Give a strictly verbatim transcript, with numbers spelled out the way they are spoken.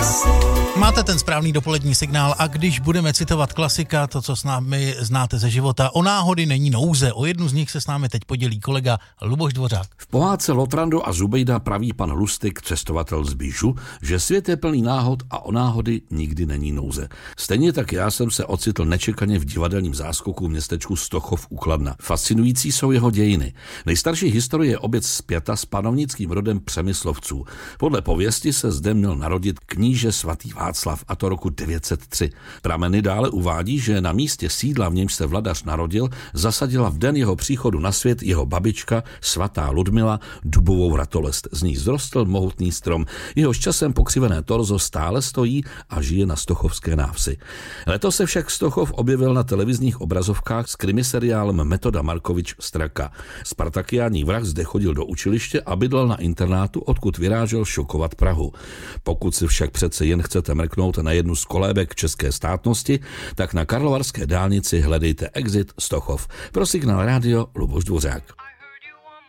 Máte ten správný dopolední signál a když budeme citovat klasika, to, co s námi znáte ze života, o náhody není nouze. O jednu z nich se s námi teď podělí kolega Luboš Dvořák. V pohádce Lotrando a Zubejda praví pan Lustig, cestovatel z Bižu, že svět je plný náhod a o náhody nikdy není nouze. Stejně tak já jsem se ocitl nečekaně v divadelním záskoku v městečku Stochov u Kladna. Fascinující jsou jeho dějiny. Nejstarší historie je obec spjata s panovnickým rodem Přemyslovců. Podle pověsti se zde měl narodit kníže svatý Václav, a to roku devět set tři. Prameny dále uvádí, že na místě sídla, v němž se vladař narodil, zasadila v den jeho příchodu na svět jeho babička svatá Ludmila dubovou ratolest. Z ní zrostl mohutný strom. Jehož časem pokřivené torzo stále stojí a žije na stochovské návsi. Letos se však Stochov objevil na televizních obrazovkách s krimiseriálem Metoda Markovič Straka. Spartakiánní vrah zde chodil do učiliště a bydlel na internátu, odkud vyrážel šokovat Prahu. Pokud si však přece jen chcete mrknout na jednu z kolébek české státnosti, tak na karlovarské dálnici hledejte Exit Stochov. Pro Signál rádio Luboš Dvořák.